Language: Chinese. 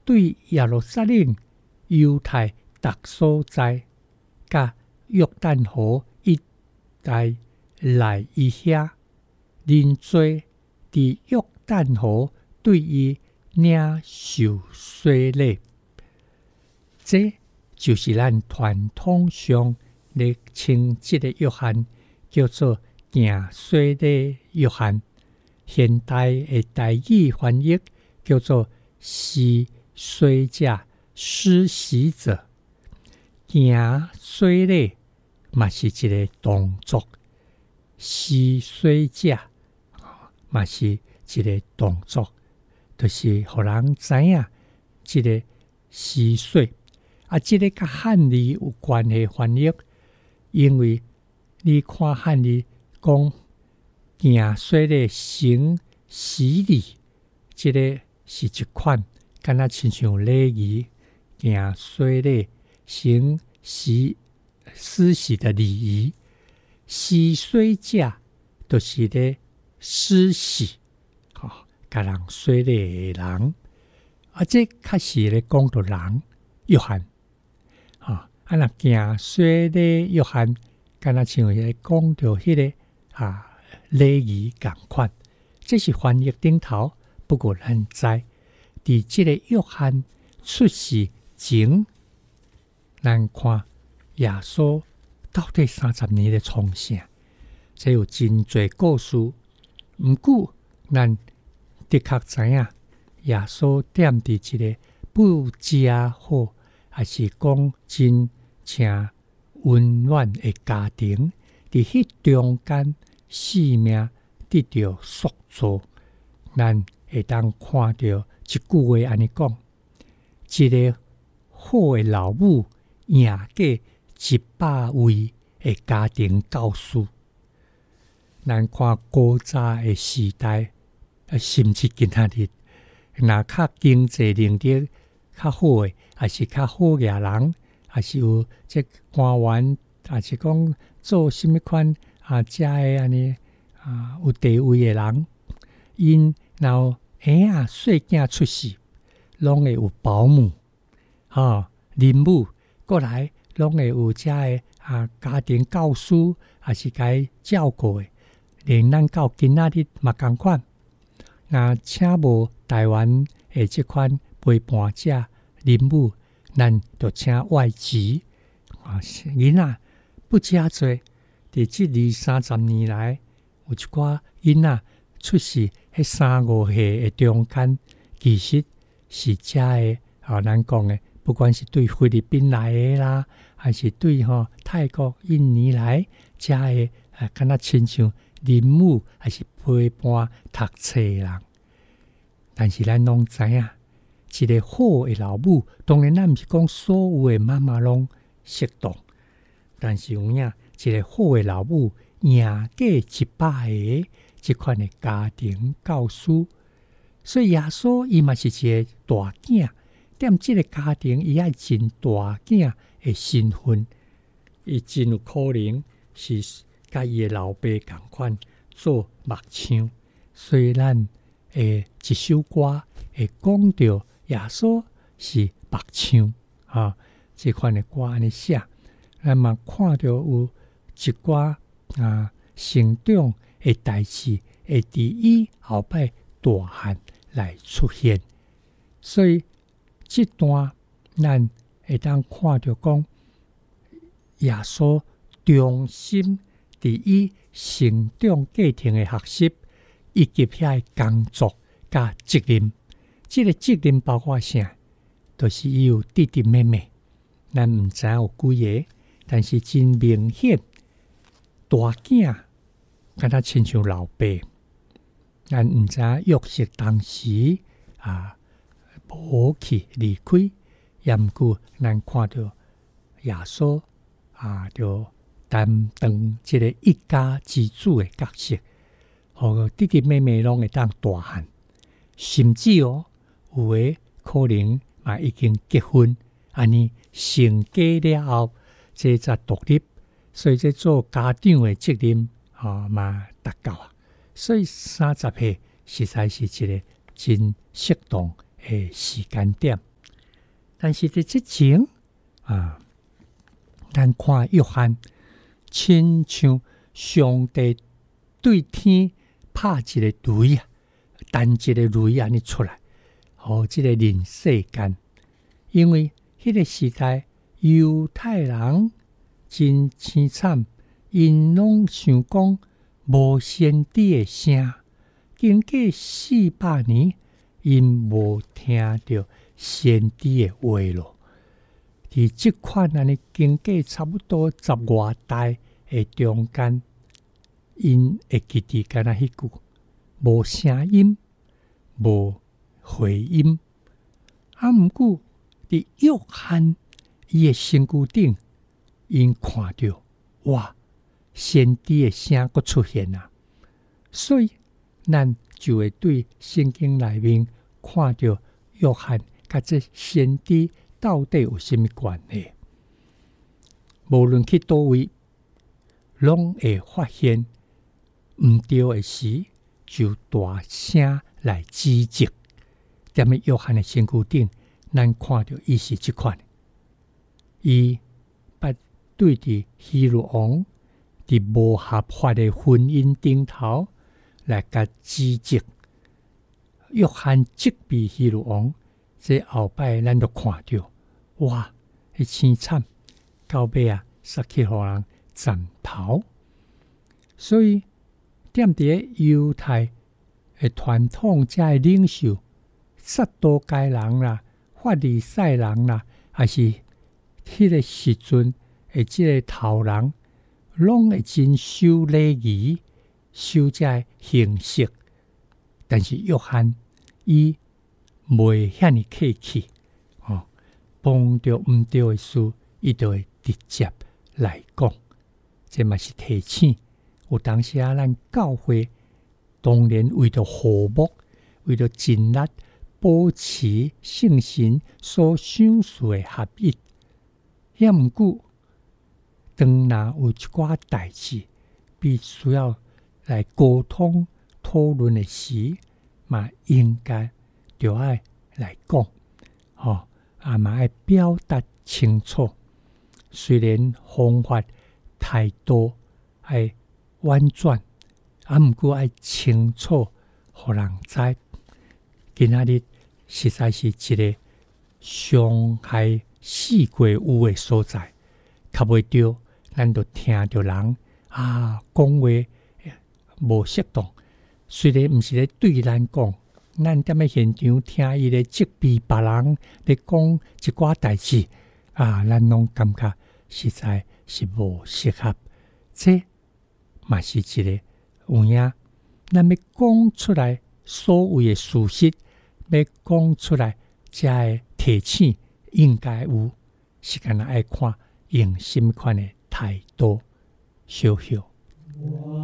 对耶路撒冷、犹太各所在，甲约旦河一带来伊遐，人做伫约旦河对伊领受洗礼。这就是咱传统上咧称即个约翰叫做行洗礼约翰，现代的台语翻译叫做施洗者、施洗者。行洗礼嘛是一个动作，施洗者嘛是一个动作，就是互人知影即个施洗。即个甲汉字有关系翻译，因为你看汉字讲行洗礼行洗礼，即个是一款敢若亲像礼仪，行洗礼行施洗的礼仪。施洗者就是咧施洗，甲人洗礼的人。这确实咧讲到人约翰。若行洗礼约翰，敢若像咧讲到迄个礼仪共款。这是翻译顶头，不过咱知，伫即个约翰出世前，咱看耶稣到底30年咧创啥？这有真侪故事。毋过，咱的确知影，耶稣踮伫一个不佳好，还是讲真正温暖的家庭，伫迄中间生命得到塑造。咱会当看到一句话安尼讲：一个好的老母赢过100位的家庭教师。咱看古早的时代，甚至今仔日，若较经济能力较好的，还是较好嘅人，还是有这官员，还是讲做什么款遮的安尼有地位的人，因然后细囝出世，拢会有保姆，林母过来，拢会有遮的家庭教师，还是该照顾的。连咱到今仔日嘛同款，若请无台湾的即款陪伴者林母，咱就请外籍囡仔不加多。伫即20-30年来，有一寡囡仔出世迄3-5岁的中间，其实是遮的咱讲的，不管是对菲律宾来的啦，还是对泰国、印尼来遮的，敢若亲像林母还是陪伴读册的人。但是咱拢知影，一个好的老母，当然咱毋是讲所有的妈妈拢适当，但是有影一个好的老母赢过100个即款的家庭教师。所以耶稣伊嘛是一个大囝，踮即个家庭伊爱真大囝的身份，伊真有可能是甲伊的老爸同款做木匠。所以咱一首歌会讲到耶稣是木匠这款的歌安尼写，咱嘛看到有一寡成长的代志会伫伊后摆大汉来出现。所以这段咱会当看到讲耶稣中心伫伊成长过程的学习，以及遐工作甲责任。这个责任包括啥？就是伊有弟弟妹妹，咱毋知有几个，但是真明显，大囝敢若亲像老爸。咱毋知约瑟当时无去离开，也毋过咱看到耶稣就担当这个一家之主的角色，互弟弟妹妹拢会当大汉，甚至有的可能嘛已经结婚，安尼成家了后，这才独立，所以这做家长的责任嘛达到。所以30岁实在是一个真适当的时间点。 但是在之前咱看约翰亲像上帝对天拍一个雷弹一个雷安尼出来，这个人世间。因为迄个时代犹太人真凄惨，因拢想讲无先知的声，经过400年，因无听到先知的话咯。伫即款安尼经过差不多10外代的中间，因会记得敢若迄句无声音，无回音。毋过伫约翰伊的身躯顶，因看到哇，先知的声佫出现啊！所以咱就会对圣经内面看到约翰甲这先知到底有甚物关系？无论去倒位，拢会发现毋对的时，就大声来指责。踮咧约翰的身躯顶，咱看到伊是即款，伊捌对伫希律王伫无合法的婚姻顶头来甲指责。约翰责备希律王，这后摆咱都看到，哇，迄凄惨，到尾杀去互人斩头。所以踮伫犹太的传统遮的领袖，撒都该人啦，法利赛人啦，还是迄个时阵的即个头人，拢会真守礼仪，守遮形式。但是约翰伊袂遐尼客气，碰到毋对的事，伊就会直接来讲。这嘛是提醒，有当时咱教会当然为着和睦，为着尽力保持圣神所想事的合一。遐毋过，当若有一寡代志必须要来沟通讨论的时，嘛应该就要来讲，嘛要表达清楚。虽然方法态度要婉转，毋过要清楚，互人知。今仔日实在是一个伤害四界有的所在，较袂着，咱就听着人讲话无适当。虽然毋是咧对咱讲，咱踮咧现场听伊咧责备别人，咧讲一寡代志咱拢感觉实在是无适合。这嘛是一个有影，咱要讲出来所谓的事实，要讲出来遮的提醒，应该有，是干那爱看用什么款的态度，小小。